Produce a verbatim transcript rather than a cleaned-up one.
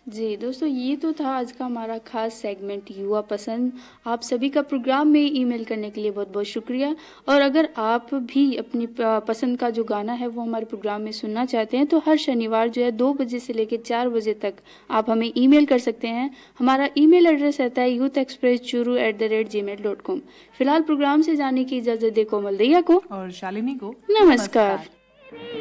जी दोस्तों, ये तो था आज का हमारा खास सेगमेंट युवा पसंद। आप सभी का प्रोग्राम में ईमेल करने के लिए बहुत बहुत शुक्रिया। और अगर आप भी अपनी प- पसंद का जो गाना है वो हमारे प्रोग्राम में सुनना चाहते हैं तो हर शनिवार जो है दो बजे से लेकर चार बजे तक आप हमें ईमेल कर सकते हैं। हमारा ईमेल एड्रेस रहता है youth express Churu at the rate ji mail dot com. फिलहाल प्रोग्राम से जाने की इजाज़त दे कोमल दैया को और शालिनी को नमस्कार।